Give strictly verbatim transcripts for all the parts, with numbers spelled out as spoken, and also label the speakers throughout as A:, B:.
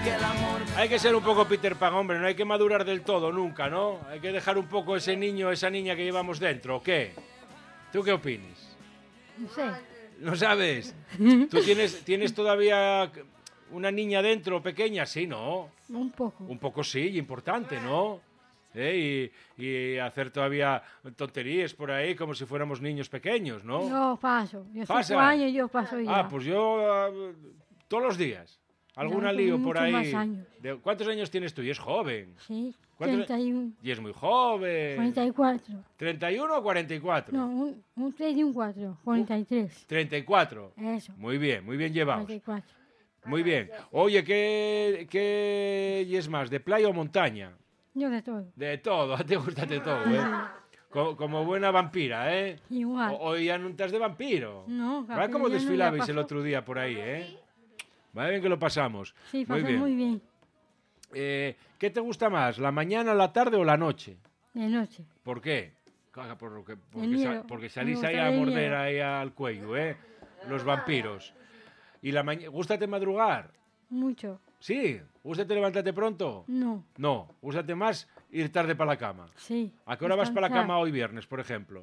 A: Hay que ser un poco Peter Pan, hombre, no hay que madurar del todo nunca, ¿no? Hay que dejar un poco ese niño, esa niña que llevamos dentro, ¿o qué? ¿Tú qué opinas?
B: No sé.
A: ¿No sabes? ¿Tú tienes, tienes todavía una niña dentro pequeña? Sí, ¿no?
B: Un poco.
A: Un poco sí, importante, ¿no? ¿Eh? Y, y hacer todavía tonterías por ahí como si fuéramos niños pequeños, ¿no?
B: No, paso. Yo
A: ¿Pasa?
B: cinco años yo paso ya.
A: Ah, pues yo uh, todos los días. ¿Alguna
B: Ya,
A: lío
B: con
A: por
B: muchos
A: ahí?
B: más años.
A: De, ¿cuántos años tienes tú? Y es joven.
B: Sí,
A: ¿Cuántos-
B: treinta y uno,
A: Y es muy joven.
B: cuarenta y cuatro.
A: ¿treinta y uno o cuarenta y cuatro?
B: No, un, un tres y un cuatro, cuarenta y tres.
A: treinta y cuatro.
B: Eso,
A: Muy bien, muy bien llevados.
B: cuarenta y cuatro.
A: Muy bien. Oye, ¿qué, qué y es más? ¿De playa o montaña?
B: Yo de todo.
A: De todo, a ti te gusta de todo, ¿eh? Co- Como buena vampira, ¿eh?
B: Igual.
A: O- Hoy ya no estás de vampiro.
B: No,
A: ¿Verdad
B: capaz
A: cómo
B: ya no
A: desfilabais
B: ya
A: el
B: pasó.
A: otro día por ahí, eh? Vale bien que lo pasamos.
B: Sí,
A: muy
B: pasó
A: bien.
B: muy bien.
A: Eh, ¿Qué te gusta más, la mañana, la tarde o la noche?
B: De noche.
A: ¿Por qué? Caga, Porque, porque,
B: miedo.
A: sa- porque
B: Me
A: salís
B: gusta
A: ahí a
B: de
A: morder
B: miedo.
A: ahí al cuello, ¿eh? Los vampiros. ¿Y la mañana? ¿Gústate madrugar?
B: Mucho.
A: ¿Sí? ¿Gústate levantarte pronto?
B: No.
A: No. ¿Gústate más ir tarde para la cama?
B: Sí.
A: ¿A qué hora vas para la
B: descansar.
A: cama hoy viernes, por ejemplo?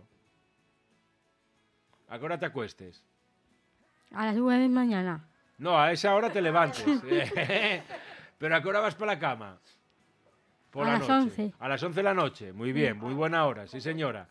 A: ¿A qué hora te acuestes?
B: A las nueve de mañana.
A: No, a esa hora te levantes. Pero ¿a qué hora vas para la cama? Por
B: A
A: la
B: las
A: noche.
B: once.
A: A las once de la noche. Muy bien, muy buena hora, sí señora.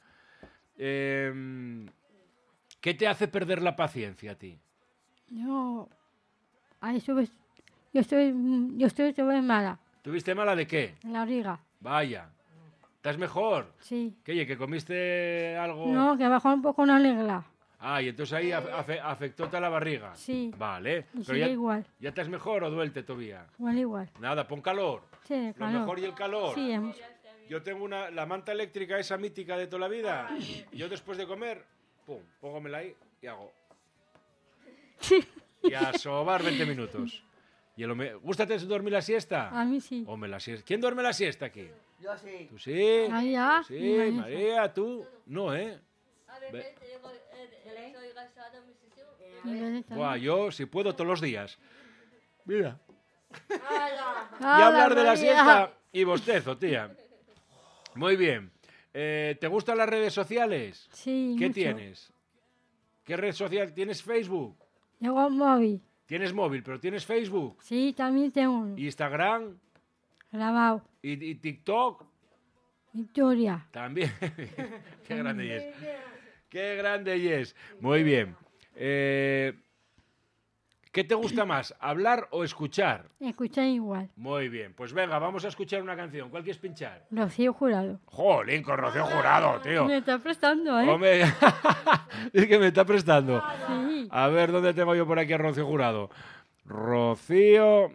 A: Eh, ¿Qué te hace perder la paciencia a ti?
B: Yo. Ahí estuve. Yo estoy. Yo estoy estuve mala.
A: ¿Tuviste mala de qué?
B: En la barriga.
A: Vaya. ¿Estás mejor?
B: Sí.
A: ¿Qué, oye, que comiste algo?
B: No, que bajó un poco una regla.
A: Ah, y entonces ahí afe- afe- afectóte a la barriga.
B: Sí.
A: Vale.
B: Y
A: Pero
B: sigue
A: ya,
B: igual.
A: ¿ya estás mejor o duelte todavía?
B: Igual, igual.
A: Nada, pon calor.
B: Sí,
A: Lo
B: calor.
A: mejor y el calor.
B: Sí, es mucho.
A: Yo tengo una, la manta eléctrica esa mítica de toda la vida. Yo después de comer, pum, póngomela ahí y hago. Y a sobar veinte minutos. Y el home- ¿Gústate dormir la siesta?
B: A mí sí.
A: Hombre, la siesta. ¿Quién duerme la siesta aquí?
C: Yo sí.
A: ¿Tú sí?
B: María.
A: Sí,
B: y Vanessa.
A: María, tú. No, ¿eh? Ve-
B: Y Vanessa.
A: Buah, yo si puedo todos los días. Mira. Y
B: Hola,
A: hablar de la
B: María.
A: siesta y bostezo, tía. Muy bien. Eh, ¿Te gustan las redes sociales?
B: Sí,
A: ¿Qué
B: mucho.
A: tienes? ¿Qué red social? ¿Tienes Facebook?
B: Tengo un móvil.
A: ¿Tienes móvil, pero tienes Facebook?
B: Sí, también tengo uno.
A: ¿Instagram?
B: Grabado.
A: ¿Y, y TikTok?
B: Victoria.
A: También. Qué grande y es. Qué grande y es. Muy bien. Eh, ¿Qué te gusta más, hablar o escuchar?
B: Escuché igual.
A: Muy bien. Pues venga, vamos a escuchar una canción. ¿Cuál quieres pinchar?
B: Rocío Jurado.
A: Jolín, con Rocío Jurado, tío.
B: Me está prestando, ¿eh?
A: Hombre, es que me está prestando.
B: Sí.
A: A ver, ¿dónde tengo yo por aquí a Rocío Jurado? Rocío